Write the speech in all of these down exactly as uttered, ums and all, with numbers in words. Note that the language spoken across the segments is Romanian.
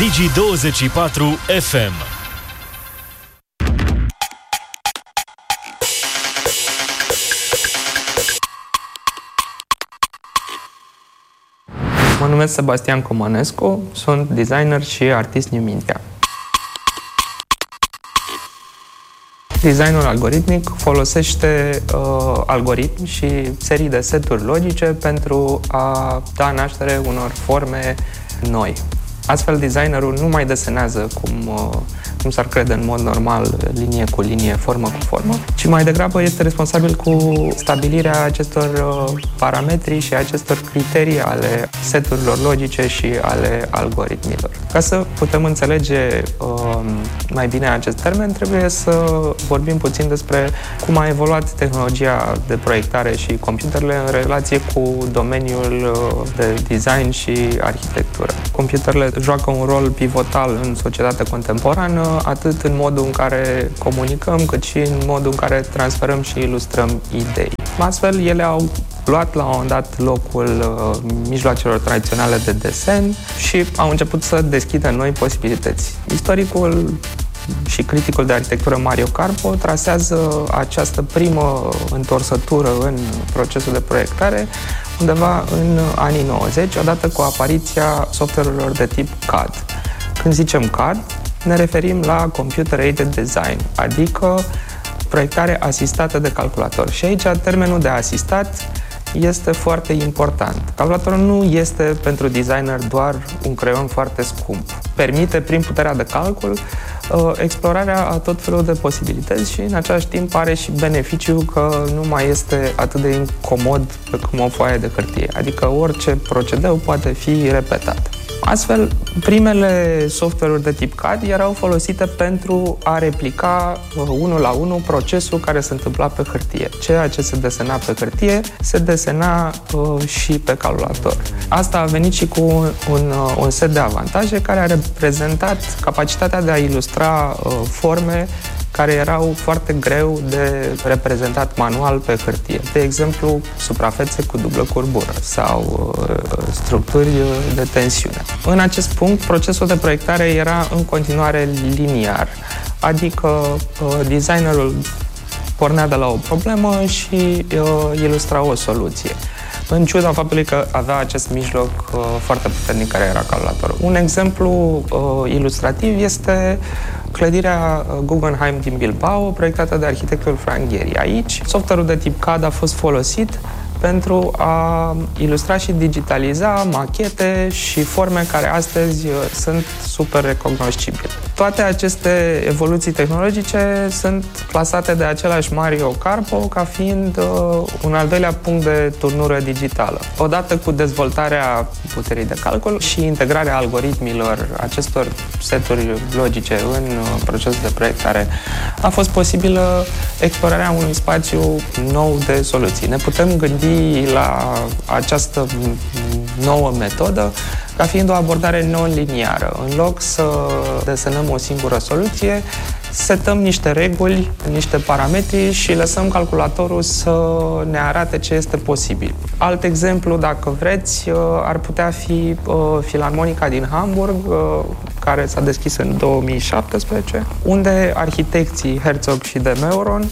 Digi douăzeci și patru F M. Mă numesc Sebastian Comănescu, sunt designer și artist New Media. Designul algoritmic folosește uh, algoritmi și serii de seturi logice pentru a da naștere unor forme noi. Astfel, designerul nu mai desenează cum, uh, cum s-ar crede în mod normal, linie cu linie, formă cu formă, ci mai degrabă este responsabil cu stabilirea acestor uh, parametri și acestor criterii ale seturilor logice și ale algoritmilor. Ca să putem înțelege uh, mai bine acest termen, trebuie să vorbim puțin despre cum a evoluat tehnologia de proiectare și computerele în relație cu domeniul uh, de design și arhitectură. Computerele joacă un rol pivotal în societatea contemporană, atât în modul în care comunicăm, cât și în modul în care transferăm și ilustrăm idei. Astfel, ele au luat la un moment dat locul uh, mijloacelor tradiționale de desen și au început să deschidă noi posibilități. Istoricul și criticul de arhitectură Mario Carpo trasează această primă întorsătură în procesul de proiectare undeva în anii nouăzeci, odată cu apariția software-urilor de tip C A D. Când zicem C A D, ne referim la Computer Aided Design, adică proiectare asistată de calculator. Și aici termenul de asistat este foarte important. Calculatorul nu este pentru designer doar un creion foarte scump. Permite, prin puterea de calcul, explorarea a tot felul de posibilități și în același timp are și beneficiul că nu mai este atât de incomod pe cum o foaie de hârtie. Adică orice procedeu poate fi repetat. Astfel, primele software-uri de tip C A D erau folosite pentru a replica uh, unul la unul procesul care se întâmpla pe hârtie. Ceea ce se desena pe hârtie se desena uh, și pe calculator. Asta a venit și cu un, un, un set de avantaje care a reprezentat capacitatea de a ilustra uh, forme care erau foarte greu de reprezentat manual pe hârtie. De exemplu, suprafețe cu dublă curbură sau uh, structuri de tensiune. În acest punct, procesul de proiectare era în continuare liniar, adică uh, designerul pornea de la o problemă și uh, ilustra o soluție, în ciuda faptului că avea acest mijloc uh, foarte puternic care era calculatorul. Un exemplu uh, ilustrativ este clădirea Guggenheim din Bilbao, proiectată de arhitectul Frank Gehry. Aici, software-ul de tip C A D a fost folosit pentru a ilustra și digitaliza machete și forme care astăzi sunt super recognoscibile. Toate aceste evoluții tehnologice sunt clasate de același Mario Carpo ca fiind uh, un al doilea punct de turnură digitală. Odată cu dezvoltarea puterii de calcul și integrarea algoritmilor acestor seturi logice în uh, procesul de proiectare, a fost posibilă explorarea unui spațiu nou de soluții. Ne putem gândi la această nouă metodă ca fiind o abordare non-liniară. În loc să desenăm o singură soluție, setăm niște reguli, niște parametri și lăsăm calculatorul să ne arate ce este posibil. Alt exemplu, dacă vreți, ar putea fi Filarmonica din Hamburg, care s-a deschis în două mii șaptesprezece, unde arhitecții Herzog și de Meuron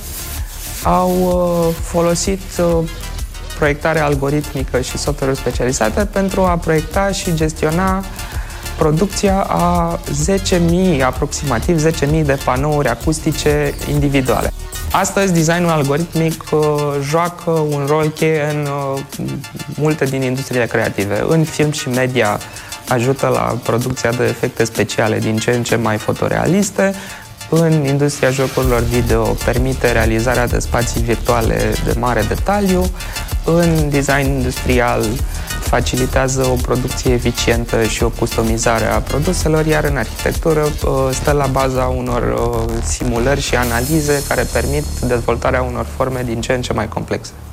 au folosit proiectare algoritmică și software-uri specializate pentru a proiecta și gestiona producția a zece mii, aproximativ zece mii de panouri acustice individuale. Astăzi, designul algoritmic uh, joacă un rol cheie în uh, multe din industriile creative. În film și media ajută la producția de efecte speciale din ce în ce mai fotorealiste. În industria jocurilor video permite realizarea de spații virtuale de mare detaliu. În design industrial facilitează o producție eficientă și o customizare a produselor, iar în arhitectură stă la baza unor simulări și analize care permit dezvoltarea unor forme din ce în ce mai complexe.